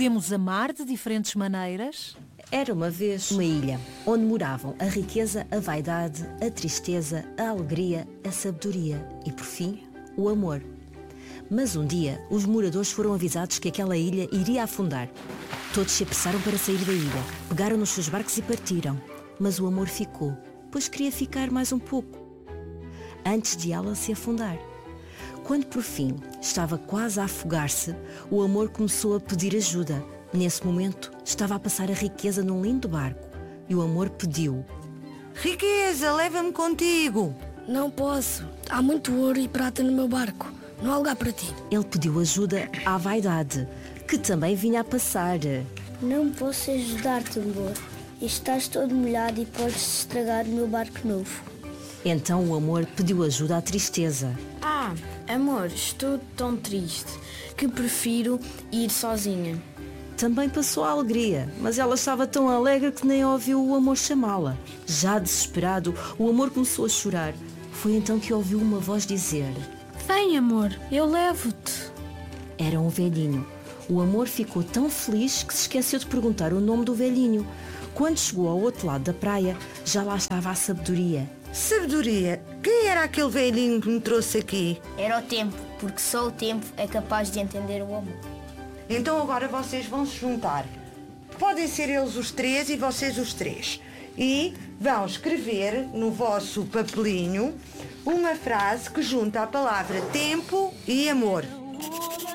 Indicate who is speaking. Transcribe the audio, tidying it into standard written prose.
Speaker 1: Podemos amar de diferentes maneiras?
Speaker 2: Era uma vez uma ilha onde moravam a riqueza, a vaidade, a tristeza, a alegria, a sabedoria e, por fim, o amor. Mas um dia, os moradores foram avisados que aquela ilha iria afundar. Todos se apressaram para sair da ilha, pegaram nos seus barcos e partiram. Mas o amor ficou, pois queria ficar mais um pouco, antes de ela se afundar. Quando por fim estava quase a afogar-se, o amor começou a pedir ajuda. Nesse momento estava a passar a riqueza num lindo barco e o amor pediu:
Speaker 3: Riqueza, leva-me contigo.
Speaker 4: Não posso, há muito ouro e prata no meu barco, não há lugar para ti.
Speaker 2: Ele pediu ajuda à vaidade, que também vinha a passar.
Speaker 5: Não posso ajudar-te, amor. Estás todo molhado e podes estragar o meu barco novo.
Speaker 2: Então o amor pediu ajuda à tristeza.
Speaker 6: Amor, estou tão triste que prefiro ir sozinha.
Speaker 2: Também passou a alegria, mas ela estava tão alegre que nem ouviu o amor chamá-la. Já desesperado, o amor começou a chorar. Foi então que ouviu uma voz dizer:
Speaker 1: Vem, amor, eu levo-te.
Speaker 2: Era um velhinho. O amor ficou tão feliz que se esqueceu de perguntar o nome do velhinho. Quando chegou ao outro lado da praia, já lá estava a sabedoria.
Speaker 3: Sabedoria, quem era aquele velhinho que me trouxe aqui?
Speaker 7: Era o tempo, porque só o tempo é capaz de entender o amor.
Speaker 3: Então agora vocês vão se juntar. Podem ser eles os três e vocês os três. E vão escrever no vosso papelinho uma frase que junta a palavra tempo e amor.